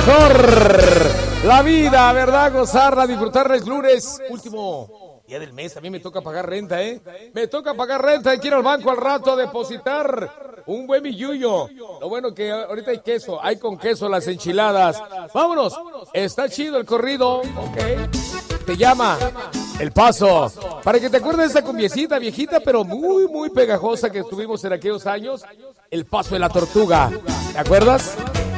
mejor. La vida, ¿verdad? Gozarla, disfrutarla. Es lunes, último día del mes. A mí me toca pagar renta, ¿eh? Me toca pagar renta. Hay que ir al banco al rato a depositar un buen billullo. Lo bueno que ahorita hay queso. Hay con queso las enchiladas. Vámonos. Está chido el corrido. Ok. Te llama El Paso. Para que te acuerdes de esa cumbiecita viejita, pero muy, muy pegajosa que estuvimos en aquellos años. El Paso de la Tortuga. ¿Te acuerdas?